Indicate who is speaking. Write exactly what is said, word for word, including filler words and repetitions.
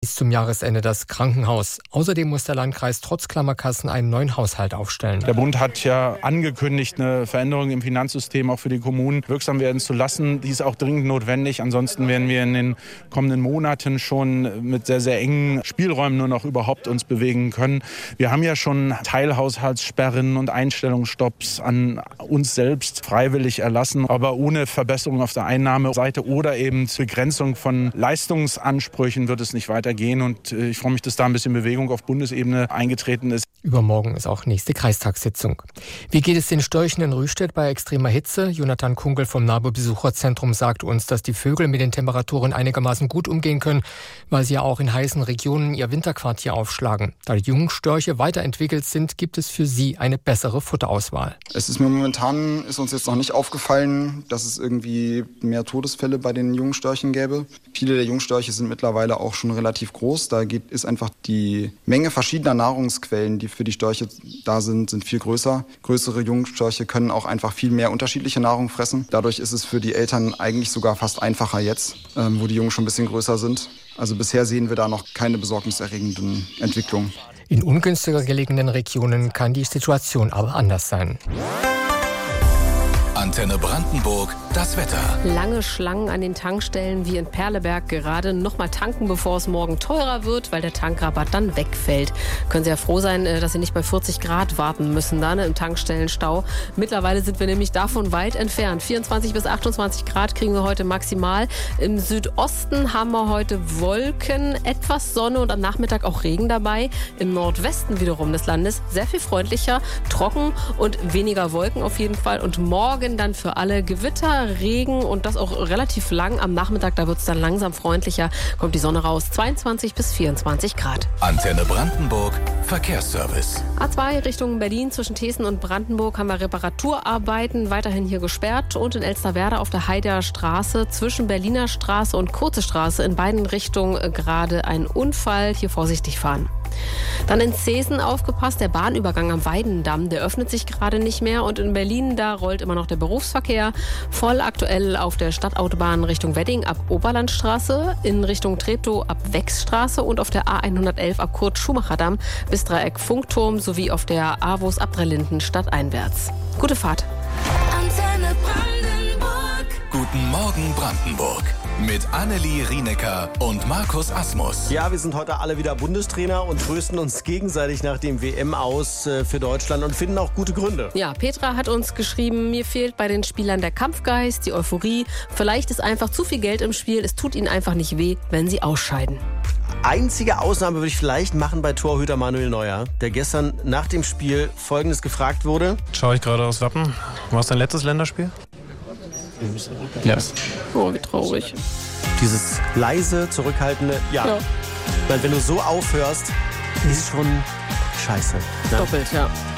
Speaker 1: bis zum Jahresende das Krankenhaus. Außerdem muss der Landkreis trotz Klammerkassen einen neuen Haushalt aufstellen.
Speaker 2: Der Bund hat ja angekündigt, eine Veränderung im Finanzsystem auch für die Kommunen wirksam werden zu lassen. Die ist auch dringend notwendig. Ansonsten werden wir in den kommenden Monaten schon mit sehr, sehr engen Spielräumen nur noch überhaupt uns bewegen können. Wir haben ja schon Teilhaushaltssperren und Einstellungsstopps an uns selbst freiwillig erlassen, aber ohne Verbesserung auf der Einnahmeseite oder eben Begrenzung von Leistungsansprüchen wird es nicht weitergehen. Und ich freue mich, dass da ein bisschen Bewegung auf Bundesebene eingetreten ist.
Speaker 1: Übermorgen ist auch nächste Kreistagssitzung. Wie geht es den Störchen in Rüstedt bei extremer Hitze? Jonathan Kunkel vom NABU-Besucherzentrum sagt uns, dass die Vögel mit den Temperaturen einigermaßen gut umgehen können, weil sie ja auch in heißen Regionen ihr Winterquartier aufschlagen. Da die jungen Störche weiterentwickelt sind, gibt es für sie eine bessere Futterauswahl.
Speaker 3: Es ist mir momentan, ist uns jetzt noch nicht aufgefallen, dass es irgendwie mehr Todesfälle bei den jungen Störchen gäbe. Viele der Jungstörche sind mittlerweile auch schon relativ groß. Da geht, ist einfach die Menge verschiedener Nahrungsquellen, die für die Störche da sind, sind viel größer. Größere Jungstörche können auch einfach viel mehr unterschiedliche Nahrung fressen. Dadurch ist es für die Eltern eigentlich sogar fast einfacher jetzt, ähm, wo die Jungen schon ein bisschen größer sind. Also bisher sehen wir da noch keine besorgniserregenden Entwicklungen.
Speaker 1: In ungünstiger gelegenen Regionen kann die Situation aber anders sein.
Speaker 4: Antenne Brandenburg, das Wetter.
Speaker 5: Lange Schlangen an den Tankstellen wie in Perleberg gerade noch mal tanken, bevor es morgen teurer wird, weil der Tankrabatt dann wegfällt. Können Sie ja froh sein, dass Sie nicht bei vierzig Grad warten müssen dann im Tankstellenstau. Mittlerweile sind wir nämlich davon weit entfernt. vierundzwanzig bis achtundzwanzig Grad kriegen wir heute maximal. Im Südosten haben wir heute Wolken, etwas Sonne und am Nachmittag auch Regen dabei. Im Nordwesten wiederum des Landes sehr viel freundlicher, trocken und weniger Wolken auf jeden Fall. Und morgen dann für alle Gewitter, Regen und das auch relativ lang. Am Nachmittag, da wird es dann langsam freundlicher, kommt die Sonne raus, zweiundzwanzig bis vierundzwanzig Grad.
Speaker 4: Antenne Brandenburg, Verkehrsservice.
Speaker 5: A zwei Richtung Berlin zwischen Thesen und Brandenburg haben wir Reparaturarbeiten, weiterhin hier gesperrt. Und in Elsterwerda auf der Heider Straße zwischen Berliner Straße und Kurze Straße in beiden Richtungen gerade ein Unfall. Hier vorsichtig fahren. Dann in Zeesen aufgepasst, der Bahnübergang am Weidendamm, der öffnet sich gerade nicht mehr. Und in Berlin, da rollt immer noch der Berufsverkehr. Voll aktuell auf der Stadtautobahn Richtung Wedding ab Oberlandstraße, in Richtung Treptow ab Wechsstraße und auf der A hundertelf ab Kurt-Schumacher-Damm bis Dreieck Funkturm sowie auf der Avus ab Drelinden stadteinwärts. Gute Fahrt.
Speaker 4: Antenne Brandenburg. Guten Morgen Brandenburg. Mit Annelie Rienecker und Markus Asmus.
Speaker 6: Ja, wir sind heute alle wieder Bundestrainer und trösten uns gegenseitig nach dem W M aus äh, für Deutschland und finden auch gute Gründe.
Speaker 5: Ja, Petra hat uns geschrieben, mir fehlt bei den Spielern der Kampfgeist, die Euphorie. Vielleicht ist einfach zu viel Geld im Spiel. Es tut ihnen einfach nicht weh, wenn sie ausscheiden.
Speaker 6: Einzige Ausnahme würde ich vielleicht machen bei Torhüter Manuel Neuer, der gestern nach dem Spiel Folgendes gefragt wurde.
Speaker 7: Schaue ich gerade aus Wappen. War es dein letztes Länderspiel?
Speaker 6: Ja.
Speaker 5: Oh, wie traurig.
Speaker 6: Dieses leise, zurückhaltende Ja. ja. Weil wenn du so aufhörst, ist schon scheiße. Ne?
Speaker 5: Doppelt, ja.